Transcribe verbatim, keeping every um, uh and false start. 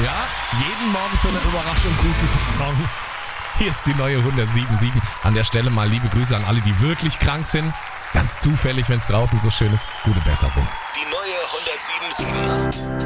Ja, jeden Morgen für eine Überraschung gut, dieser Song. Hier ist die neue hundertsieben Komma sieben. An der Stelle mal liebe Grüße an alle, die wirklich krank sind. Ganz zufällig, wenn es draußen so schön ist. Gute Besserung. Die neue hundertsieben Komma sieben.